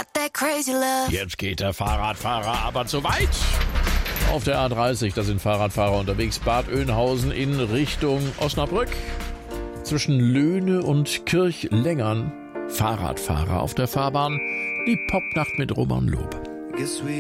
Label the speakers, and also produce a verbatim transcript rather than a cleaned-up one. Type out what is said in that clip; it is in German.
Speaker 1: got that crazy love.
Speaker 2: Jetzt geht der Fahrradfahrer aber zu weit. Auf der A dreißig, da sind Fahrradfahrer unterwegs. Bad Oeynhausen in Richtung Osnabrück. Zwischen Löhne und Kirchlengern Fahrradfahrer auf der Fahrbahn. Die Popnacht mit Roman Lob.